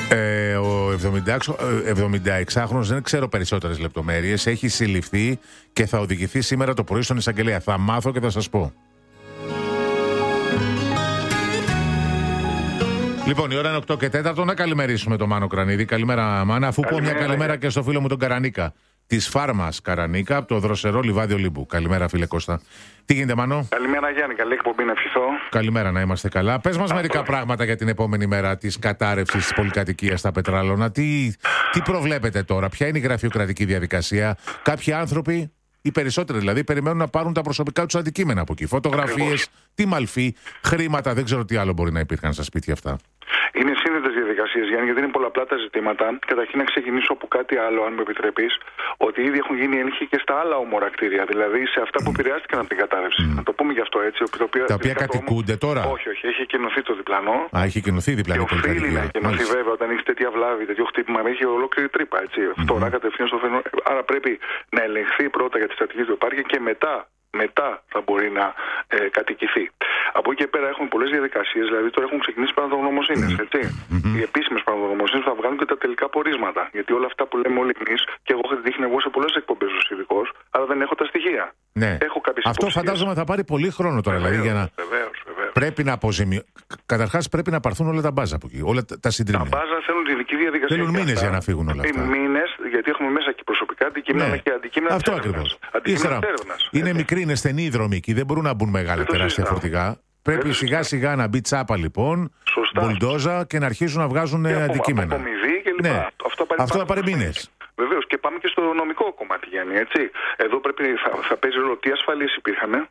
Ο 76χρονος δεν ξέρω περισσότερες λεπτομέρειες. Έχει συλληφθεί και θα οδηγηθεί σήμερα το πρωί στον εισαγγελέα. Θα μάθω και θα σας πω. Λοιπόν, η ώρα είναι 8 και 4. Να καλημερίσουμε τον Μάνο Κρανίδη. Καλημέρα, Μάνα. Αφού πω μια καλημέρα και στο φίλο μου τον Καρανίκα. Της Φάρμας Καρανίκα από το δροσερό λιβάδι Ολύμπου. Καλημέρα, φίλε Κώστα. Τι γίνεται, Μάνο? Καλημέρα, Γιάννη. Καλή εκπομπή, να ευχηθώ. Καλημέρα, να είμαστε καλά. Πες μας μερικά πράγματα για την επόμενη μέρα της κατάρρευσης της πολυκατοικίας στα Πετράλωνα. Τι προβλέπετε τώρα, ποια είναι η γραφειοκρατική διαδικασία? Κάποιοι άνθρωποι, οι περισσότεροι δηλαδή, περιμένουν να πάρουν τα προσωπικά τους αντικείμενα από εκεί. Φωτογραφίες, τη μαλφή, χρήματα, δεν ξέρω τι άλλο μπορεί να υπήρχαν στα σπίτια αυτά. Είναι σύνδετες διαδικασίες, Γιάννη, γιατί είναι πολλαπλά τα ζητήματα. Καταρχήν να ξεκινήσω από κάτι άλλο, αν μου επιτρέπεις, ότι ήδη έχουν γίνει έλεγχοι και στα άλλα όμορα κτίρια, δηλαδή σε αυτά που επηρεάστηκαν από την κατάρρευση. Να το πούμε γι' αυτό έτσι. Τα οποία κατοικούνται τώρα. Όχι, έχει κενωθεί το διπλανό. Α, έχει κενωθεί διπλανό. Και οφείλει να κενωθεί, βέβαια, όταν έχει τέτοια βλάβη, τέτοιο χτύπημα, έχει ολόκληρη τρύπα. Φθορά κατευθείαν στο φαινόμενο. Άρα πρέπει να ελεγχθεί πρώτα για τη στρατηγική του υπάρχει και μετά θα μπορεί να κατοικηθεί. Από εκεί και πέρα έχουμε πολλές διαδικασίες, δηλαδή τώρα έχουν ξεκινήσει πραγματογνωμοσύνες. Οι επίσημες πραγματογνωμοσύνες θα βγάλουν και τα τελικά πορίσματα. Γιατί όλα αυτά που λέμε όλοι εμείς, και εγώ έχω την τύχη να βγω σε πολλές εκπομπές ως ειδικός, αλλά δεν έχω τα στοιχεία. Ναι. Έχω κάποιες αυτό υποψίες. Φαντάζομαι θα πάρει πολύ χρόνο τώρα. Βεβαίως, δηλαδή, για να... Πρέπει να Καταρχάς πρέπει να πάρθουν όλα τα μπάζα από εκεί. Όλα τα συντρίμμια. Τα μπάζα θέλουν την ειδική διαδικασία. Θέλουν μήνες για να φύγουν όλα αυτά. Μήνες, γιατί έχουμε μέσα και προσωπικά αντικείμενα και αντικείμενα. Αυτό ακριβώς. Είναι μικρή, είναι στενή η δρομή και δεν μπορούν να μπουν μεγάλα τεράστια φορτηγά. Πρέπει σιγά σιγά να μπει τσάπα λοιπόν, μπουλντόζα και να αρχίσουν να βγάζουν αντικείμενα. Απομοιβή και λοιπά. Ναι. Αυτό θα πάρει μήνες. Βεβαίως, και πάμε και στο νομικό κομμάτι, Γιάννη, έτσι. Εδώ θα παίζει ρόλο τι ασφαλείς υπήρχαν,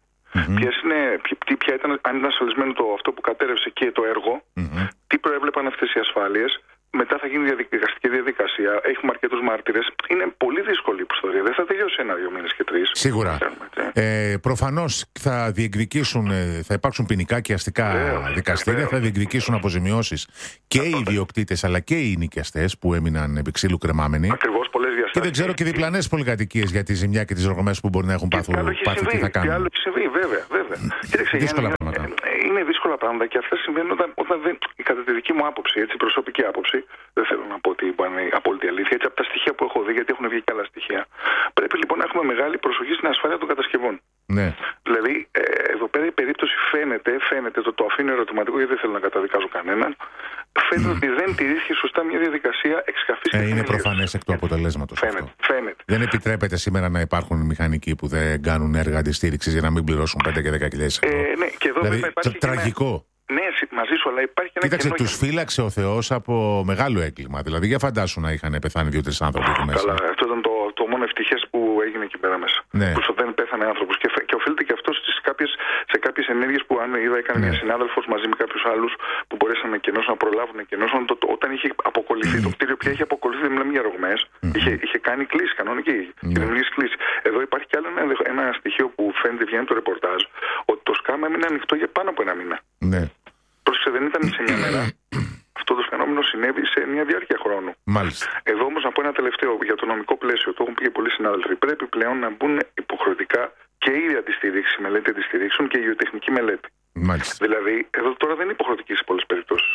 ποια ήταν, αν ήταν ασφαλισμένο αυτό που κατέρευσε και το έργο, τι προέβλεπαν αυτές οι ασφάλειες. Μετά θα γίνει διαδικαστική διαδικασία. Έχουμε αρκετούς μάρτυρες. Είναι πολύ δύσκολη η ιστορία. Δεν θα τελειώσει 1-2 μήνες και 3. Σίγουρα. Προφανώς θα διεκδικήσουν, θα υπάρξουν ποινικά και αστικά δικαστήρια, θα διεκδικήσουν αποζημιώσεις και οι ιδιοκτήτες αλλά και οι νοικιαστές που έμειναν επί ξύλου κρεμάμενοι. Ακριβώς, πολλές διαστάσεις. Και δεν ξέρω και διπλανές πολυκατοικίες για τη ζημιά και τις ρογμές που μπορεί να έχουν πάθει. Τι θα κάνουν. Τι άλλο έχει συμβεί, βέβαια. Δύσκολα πράγματα. Είναι δύσκολα πράγματα και αυτά συμβαίνουν όταν δεν. Κατά τη δική μου άποψη, έτσι, προσωπική άποψη, δεν θέλω να πω ότι είναι η απόλυτη αλήθεια, έτσι, από τα στοιχεία που έχω δει, γιατί έχουν βγει και άλλα στοιχεία. Πρέπει λοιπόν να έχουμε μεγάλη προσοχή στην ασφάλεια των κατασκευών. Ναι. Δηλαδή, εδώ πέρα η περίπτωση φαίνεται, το αφήνω ερωτηματικό γιατί δεν θέλω να καταδικάζω κανέναν. Φαίνεται ότι δεν τηρήθηκε σωστά μια διαδικασία εξκαφής. Είναι προφανές εκ του αποτελέσματος. Φαίνεται. Δεν επιτρέπεται σήμερα να υπάρχουν μηχανικοί που δεν κάνουν έργα αντιστήριξης για να μην πληρώσουν 5 και 10.000 ευρώ. Ναι, και εδώ δηλαδή, υπάρχει τραγικό. Ναι, μαζί σου, αλλά υπάρχει και ένα. Κοίταξε, τους φύλαξε ο Θεός από μεγάλο έγκλημα. Δηλαδή, για φαντάσου να είχαν πεθάνει 2-3 άνθρωποι εκεί μέσα. Καλά, αυτό ήταν το μόνο ευτυχές που έγινε εκεί πέρα μέσα. Ναι. Που δεν πέθανε άνθρωπος. Και οφείλεται και αυτό σε κάποιες ενέργειες που αν είδα έκανε μια συνάδελφος μαζί με κάποιους άλλους που μπορέσαν να εκενώσουν, να προλάβουν να εκενώσουν. Όταν είχε αποκολληθεί το κτίριο, πια είχε αποκολληθεί, δεν μιλάμε για ρογμές. Είχε κάνει κλίση κανονική. Και δημιουργήσει κλίση. Εδώ υπάρχει κι άλλο ένα στοιχείο που φαίνεται, βγαίνει το ρεπορτάζ, ότι το σκάμα έμεινε ανοιχτό για πάνω από 1 μήνα. Ναι. Πρόσεξε, δεν ήταν σε μια μέρα. Αυτό το φαινόμενο συνέβη σε μια διάρκεια χρόνου. Μάλιστα. Εδώ όμως να πω ένα τελευταίο για το νομικό πλαίσιο. Το έχουν πει και πολλοί συνάδελφοι. Πρέπει πλέον να μπουν υποχρεωτικά και η αντιστήριξη, η μελέτη αντιστηρίξεων και η γεωτεχνική μελέτη. Μάλιστα. Δηλαδή, εδώ τώρα δεν είναι υποχρεωτική σε πολλές περιπτώσεις.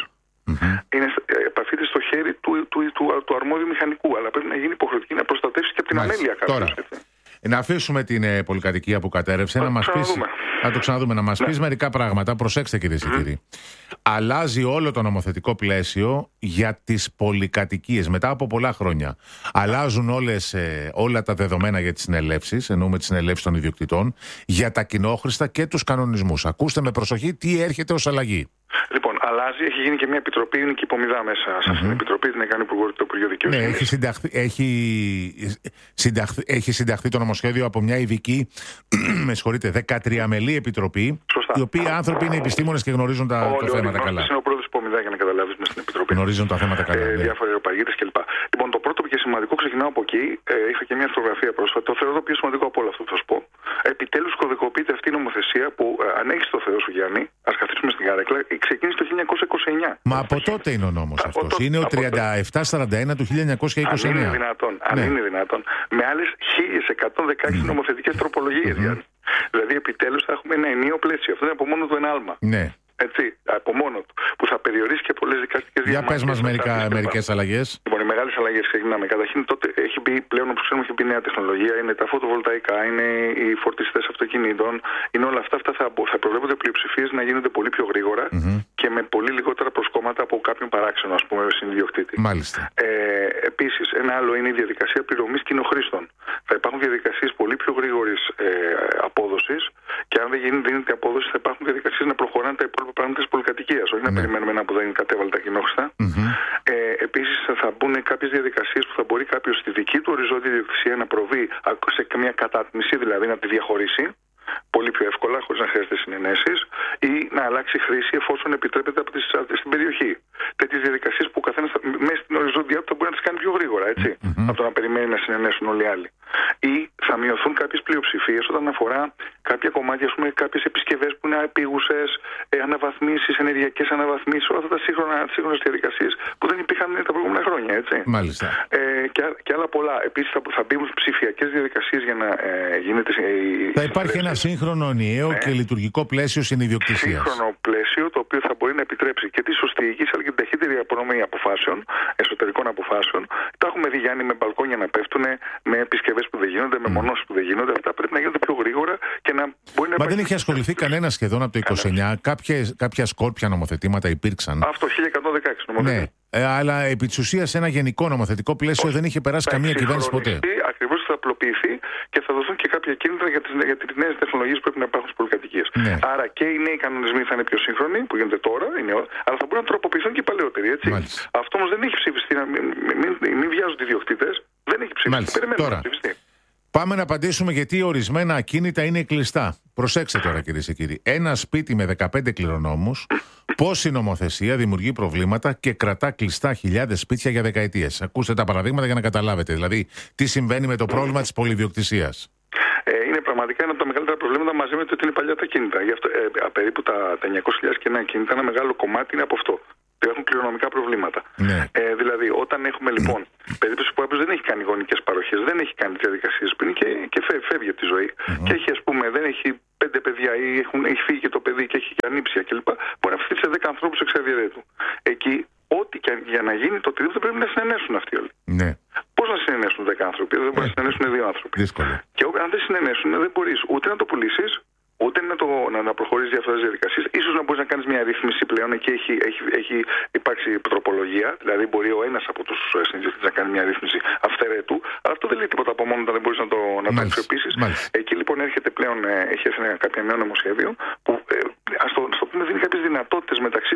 Επαφείται στο χέρι του αρμόδιου μηχανικού, αλλά πρέπει να γίνει υποχρεωτική να προστατεύσει και από την αμέλεια κάποιους. Να αφήσουμε την πολυκατοικία που κατέρευσε, να το ξαναδούμε, να μας πεις μερικά πράγματα. Προσέξτε, κυρίες και κύριοι. Αλλάζει όλο το νομοθετικό πλαίσιο για τις πολυκατοικίες μετά από πολλά χρόνια. Αλλάζουν όλα τα δεδομένα για τις συνελεύσεις, εννοούμε τις συνελεύσεις των ιδιοκτητών, για τα κοινόχρηστα και τους κανονισμούς. Ακούστε με προσοχή τι έρχεται ως αλλαγή. Λοιπόν, αλλάζει, έχει γίνει και μια επιτροπή, είναι και υπομιδά μέσα σε αυτήν την επιτροπή, την έκανε το Υπουργείο Δικαιοσύνης. Ναι, έχει συνταχθεί το νομοσχέδιο από μια ειδική, 13 μελή επιτροπή, οι οποίοι άνθρωποι είναι επιστήμονες και γνωρίζουν τα θέματα καλά. Είναι ο πρόεδρος υπομιδά για να καταλάβεις μέσα στην επιτροπή. Γνωρίζουν τα θέματα καλά. Διάφοροι αεροπαγίτες κλπ. Λοιπόν, το πρώτο και σημαντικό, ξεκινάω από εκεί. Είχα και μια φωτογραφία πρόσφατα. Το θεωρώ το πιο σημαντικό από όλο αυτό που θα σου πω. Επιτέλους κωδικοποιείται αυτή η νομοθεσία που, αν έχεις το Θεό σου, Γιάννη, ας καθίσουμε στην καρέκλα, ξεκίνησε το 1929. Μα από τότε είναι ο νόμος αυτός. Είναι ο 3741 του 1929. Αν είναι δυνατόν. Με άλλες 1116 νομοθετικές τροπολογίες, Γιάννη. Δηλαδή, επιτέλους θα έχουμε ένα ενιαίο πλαίσιο. Αυτό είναι από μόνο του ένα άλμα. Ναι. Έτσι, από μόνο του, που θα περιορίσει και πολλές δικαστικές διαμάχες. Για πες μας μερικές αλλαγές. Λοιπόν, οι μεγάλες αλλαγές ξεκινάμε. Καταρχήν, τότε έχει μπει πλέον, όπως ξέρουμε, έχει μπει νέα τεχνολογία. Είναι τα φωτοβολταϊκά, είναι οι φορτιστές αυτοκινήτων. Είναι όλα αυτά. Αυτά θα προβλέπονται πλειοψηφίες να γίνονται πολύ πιο γρήγορα και με πολύ λιγότερα προσκόμματα από κάποιον παράξενο, ας πούμε, συνειδιοκτήτη. Μάλιστα. Επίσης, ένα άλλο είναι η διαδικασία πληρωμής κοινοχρήστων. Θα υπάρχουν διαδικασίες πολύ πιο γρήγορης απόδοσης και αν δεν δίνεται απόδοση, θα υπάρχουν διαδικασίες να προχωράνε τα υπόλοιπα πράγματα της πολυκατοικίας. Όχι να περιμένουμε ένα που δεν κατέβαλε τα κοινόχρηστα. Επίσης, θα μπουν κάποιες διαδικασίες που θα μπορεί κάποιος στη δική του οριζόντια ιδιοκτησία να προβεί σε μια κατάτμιση, δηλαδή να τη διαχωρίσει πολύ πιο εύκολα, χωρίς να χρειάζεται συνενέσεις, ή να αλλάξει χρήση εφόσον επιτρέπεται στην περιοχή. Τέτοιες διαδικασίες που ο καθένας μέσα στην οριζόντια του θα μπορεί να τις κάνει πιο γρήγορα, έτσι, από το να περιμένει να συνενέσουν όλοι οι άλλοι. Ή θα μειωθούν κάποιες πλειοψηφίες όταν αφορά κάποια κομμάτια, ας πούμε, κάποιες επισκευές που είναι επίγουσες, αναβαθμίσεις, ενεργειακές αναβαθμίσεις, όλα αυτά τα σύγχρονες διαδικασίες που δεν υπήρχαν τα προηγούμενα χρόνια, έτσι. Μάλιστα. Και άλλα πολλά. Επίσης θα μπουν ψηφιακές διαδικασίες για να γίνεται. Θα υπάρχει ένα σύγχρονο, ενιαίο και λειτουργικό πλαίσιο συνειδιοκτησίας. Σύγχρονο πλαίσιο το οποίο θα μπορεί να επιτρέψει και τη σωστή διοίκηση αλλά και την ταχύτερη απονομή αποφάσεων, εσωτερικών αποφάσεων. Τα έχουμε δει, Γιάννη, με μπαλκόνια να πέφτουν, με επισκευές που δεν γίνονται, με μονώσεις που δεν γίνονται. Αυτά πρέπει να γίνονται πιο γρήγορα και να μπορεί να. Μα δεν είχε ασχοληθεί κανένα σχεδόν από το 29. Κάποια σκόρπια νομοθετήματα υπήρξαν. Αυτό 1116 νομοθετήματα. Ναι. Αλλά επί της ουσίας ένα γενικό νομοθετικό πλαίσιο δεν είχε περάσει καμία κυβέρνηση ποτέ. Ακριβώς θα απλοποιηθεί και θα δοθούν και κάποια κίνητρα για τις νέες τεχνολογίες που πρέπει να υπάρχουν στις πολυκατοικίες. Ναι. Άρα και οι νέοι κανονισμοί θα είναι πιο σύγχρονοι, που γίνονται τώρα, αλλά θα μπορούν να τροποποιηθούν και οι παλαιότεροι. Έτσι. Αυτό όμως δεν έχει ψηφιστεί. Μην βιάζονται οι ιδιοκτήτες. Δεν έχει ψηφιστεί. Περιμένουμε να ψηφιστεί. Πάμε να απαντήσουμε γιατί ορισμένα ακίνητα είναι κλειστά. Προσέξτε τώρα, κυρίες και κύριοι. Ένα σπίτι με 15 κληρονόμους, πώς η νομοθεσία δημιουργεί προβλήματα και κρατά κλειστά χιλιάδες σπίτια για δεκαετίες. Ακούστε τα παραδείγματα για να καταλάβετε. Δηλαδή, τι συμβαίνει με το πρόβλημα της πολυδιοκτησίας. Είναι πραγματικά ένα από τα μεγαλύτερα προβλήματα μαζί με το ότι είναι παλιά τα κίνητα. Γι' αυτό περίπου τα 900.000 και ένα κίνητα, ένα μεγάλο κομμάτι είναι από αυτό. Έχουν κληρονομικά προβλήματα. Ναι. Δηλαδή, όταν έχουμε λοιπόν περίπτωση που κάποιος δεν έχει κάνει γονικές παροχές, δεν έχει κάνει τις διαδικασίες πριν και φεύγει από τη ζωή και έχει, ας πούμε, δεν έχει 5 παιδιά ή έχει φύγει και το παιδί και έχει και ανήψια κλπ. Μπορεί να φύγει σε 10 ανθρώπους εξ αδιαιρέτου. Εκεί, ό,τι και για να γίνει το οτιδήποτε πρέπει να συνενέσουν αυτοί όλοι. Ναι. Πώς να συνενέσουν 10 άνθρωποι, δεν μπορεί να συνενέσουν 2 άνθρωποι. Δύσκολο. Και αν δεν συνενέσουν, δεν μπορεί ούτε να το πουλήσεις, ούτε να προχωρήσει για αυτές τις διαδικασίες. Ίσως να μπορείς να κάνεις μια ρύθμιση πλέον. Εκεί έχει υπάρξει τροπολογία. Δηλαδή, μπορεί ο ένας από τους συνδιοκτήτες να κάνει μια ρύθμιση αυθαιρέτου. Αλλά αυτό δεν λέει τίποτα από μόνο όταν δεν μπορείς να το αξιοποιήσεις. Εκεί λοιπόν έρχεται πλέον, έχει έρθει κάποιο νέο νομοσχέδιο που, ας το πούμε, δίνει κάποιες δυνατότητες μεταξύ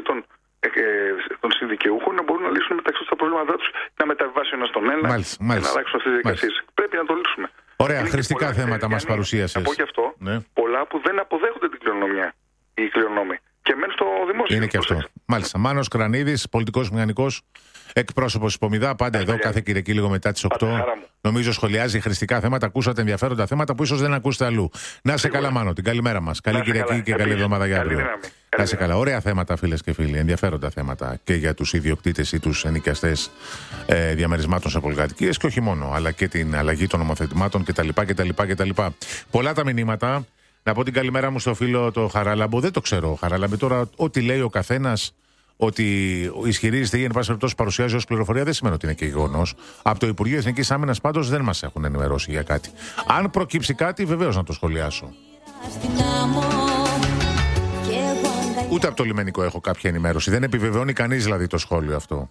των συνδικαιούχων να μπορούν να λύσουν μεταξύ τους τα προβλήματά τους, να μεταβάσει ο ένας τον ένα, να αλλάξουν αυτές τις διαδικασίες. Πρέπει να το λύσουμε. Ωραία, χρηστικά θέματα μας παρουσίασες. Να πω και αυτό, πολλά που δεν αποδέχονται την κληρονομιά, οι κληρονόμοι, και μένουν στο δημόσιο. Είναι και αυτό. Μάλιστα. Μάνος Κρανίδης, πολιτικός μηχανικός, εκπρόσωπος της Πομιδά, πάντα εδώ κάθε Κυριακή λίγο μετά τις 8. Νομίζω σχολιάζει χρηστικά θέματα, ακούσατε ενδιαφέροντα θέματα που ίσως δεν ακούσετε αλλού. Να είσαι καλά, Μάνο, την καλημέρα μας. Καλή Κυριακή και καλή εβδομάδα για αύριο. Να είσαι καλά. Ωραία θέματα, φίλες και φίλοι. Ενδιαφέροντα θέματα και για τους ιδιοκτήτες ή τους ενοικιαστές διαμερισμάτων σε πολυκατοικίες και όχι μόνο, αλλά και την αλλαγή των νομοθετημάτων κτλ. Πολλά τα μηνύματα. Να πω την καλημέρα μου στο φίλο το Χαράλαμπο. Δεν το ξέρω, Χαράλαμπο. Τώρα, ό,τι λέει ο καθένας ότι ισχυρίζεται ή εν πάση περιπτώσει παρουσιάζει ως πληροφορία δεν σημαίνει ότι είναι και γεγονός. Από το Υπουργείο Εθνικής Άμυνας πάντως δεν μας έχουν ενημερώσει για κάτι. Αν προκύψει κάτι, βεβαίως να το σχολιάσω. Ούτε από το λιμενικό έχω κάποια ενημέρωση. Δεν επιβεβαιώνει κανείς δηλαδή το σχόλιο αυτό.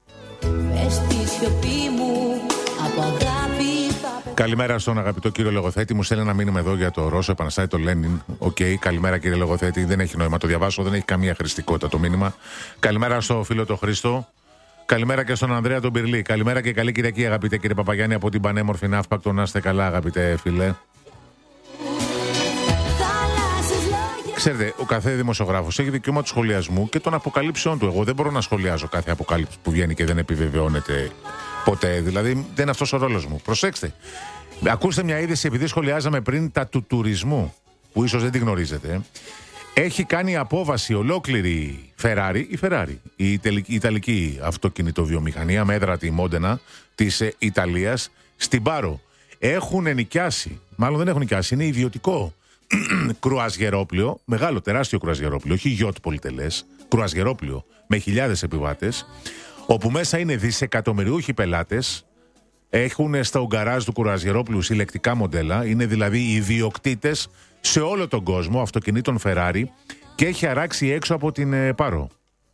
Καλημέρα στον αγαπητό κύριο Λογοθέτη. Μου στέλνει ένα μήνυμα εδώ για το Ρώσο Επαναστάτη, το Λένιν. Οκ, καλημέρα κύριε Λογοθέτη. Δεν έχει νόημα το διαβάσω, δεν έχει καμία χρηστικότητα το μήνυμα. Καλημέρα στο φίλο το Χρήστο. Καλημέρα και στον Ανδρέα τον Πυρλή. Καλημέρα και καλή Κυριακή, αγαπητέ κύριε Παπαγιάννη, από την πανέμορφη Ναύπακτο. Να είστε καλά, αγαπητέ φίλε. Ξέρετε, ο κάθε δημοσιογράφος έχει δικαίωμα του σχολιασμού και των αποκαλύψεων του. Εγώ δεν μπορώ να σχολιάζω κάθε αποκάλυψη που βγαίνει και δεν επιβεβαιώνεται ποτέ. Δηλαδή, δεν είναι αυτός ο ρόλος μου. Προσέξτε. Ακούστε μια είδηση, επειδή σχολιάζαμε πριν τα του τουρισμού, που ίσως δεν τη γνωρίζετε. Έχει κάνει απόβαση ολόκληρη Ferrari, η Ιταλική αυτοκινητοβιομηχανία, με έδρα τη Μόντενα της Ιταλίας, στην Πάρο. Έχουν νοικιάσει, μάλλον δεν έχουν νοικιάσει, είναι ιδιωτικό κρουαζιερόπλοιο, μεγάλο, τεράστιο κρουαζιερόπλοιο, όχι γιότ πολυτελές, κρουαζιερόπλοιο με χιλιάδες επιβάτες, όπου μέσα είναι δισεκατομμυριούχοι πελάτες, έχουν στο γκαράζ του κρουαζιερόπλου συλλεκτικά μοντέλα, είναι δηλαδή οι ιδιοκτήτες σε όλο τον κόσμο αυτοκινήτων Ferrari και έχει αράξει έξω από την Πάρο.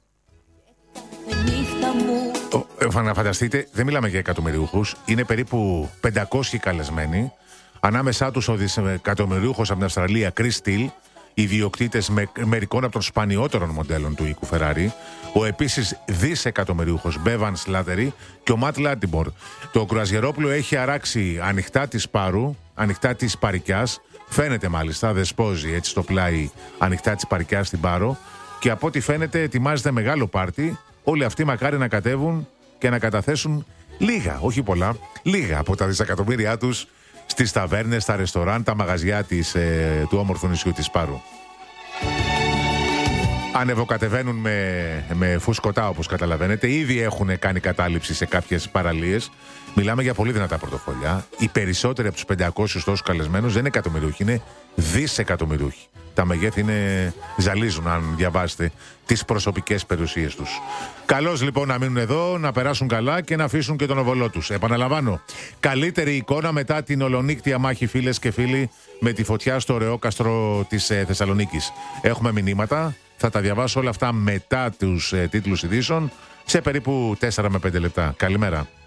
Να φανταστείτε, δεν μιλάμε για εκατομμυριούχους, είναι περίπου 500 καλεσμένοι, ανάμεσά τους ο δισεκατομμυριούχος από την Αυστραλία Chris Steele, ιδιοκτήτες μερικών από των σπανιότερων μοντέλων του οίκου Ferrari, ο επίσης δισεκατομμυριούχος Bevan Slattery και ο Matt Lattimore. Το κρουαζιερόπλοιο έχει αράξει ανοιχτά της Πάρου, ανοιχτά της Παρικιάς, φαίνεται μάλιστα, δεσπόζει έτσι στο πλάι ανοιχτά της Παρικιάς στην Πάρο, και από ό,τι φαίνεται ετοιμάζεται μεγάλο πάρτι. Όλοι αυτοί μακάρι να κατέβουν και να καταθέσουν λίγα, όχι πολλά, λίγα από τα δισεκατομμύρια τους στις ταβέρνες, στα ρεστοράν, τα μαγαζιά του όμορφου νησιού της Πάρου. Ανεβοκατεβαίνουν με φουσκωτά, όπως καταλαβαίνετε. Ήδη έχουν κάνει κατάληψη σε κάποιες παραλίες. Μιλάμε για πολύ δυνατά πορτοφόλια. Οι περισσότεροι από τους 500 τόσους καλεσμένους δεν είναι εκατομμυριούχοι, είναι δισεκατομμυριούχοι. Τα μεγέθη ζαλίζουν αν διαβάσετε τις προσωπικές περιουσίες τους. Καλώς λοιπόν να μείνουν εδώ, να περάσουν καλά και να αφήσουν και τον οβολό τους. Επαναλαμβάνω, καλύτερη εικόνα μετά την ολονύκτια μάχη, φίλες και φίλοι, με τη φωτιά στο Ρεόκαστρο της Θεσσαλονίκης. Έχουμε μηνύματα, θα τα διαβάσω όλα αυτά μετά τους τίτλους ειδήσεων σε περίπου 4 με 5 λεπτά. Καλημέρα.